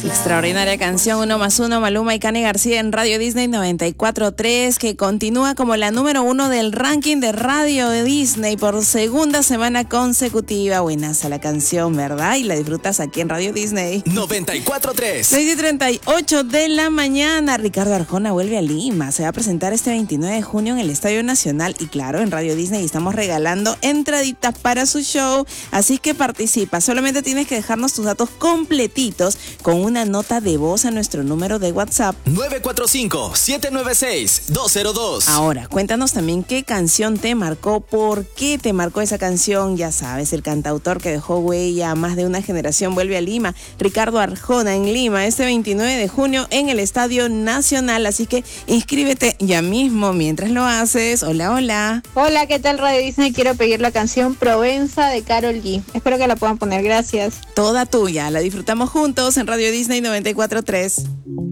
Extraordinaria canción, 1+1, Maluma y Cani García en Radio Disney 94.3, que continúa como la número 1 del ranking de Radio Disney por segunda semana consecutiva. Buenaza la canción, ¿verdad? Y la disfrutas aquí en Radio Disney 94.3. 6:38 de la mañana. Ricardo Arjona vuelve a Lima. Se va a presentar este 29 de junio en el Estadio Nacional y claro, en Radio Disney estamos regalando entraditas para su show. Así que participa. Solamente tienes que dejarnos tus datos completitos con una nota de voz a nuestro número de WhatsApp 945-796-202. Ahora, cuéntanos también qué canción te marcó, por qué te marcó esa canción. Ya sabes, el cantautor que dejó huella a más de una generación vuelve a Lima. Ricardo Arjona en Lima este 29 de junio en el Estadio Nacional. Así que inscríbete ya mismo mientras lo haces. Hola, hola. Hola, ¿qué tal Radio Disney? Quiero pedir la canción Provenza de Karol G. Espero que la puedan poner, gracias. Toda tuya, la disfrutamos juntos en Radio Disney 94.3.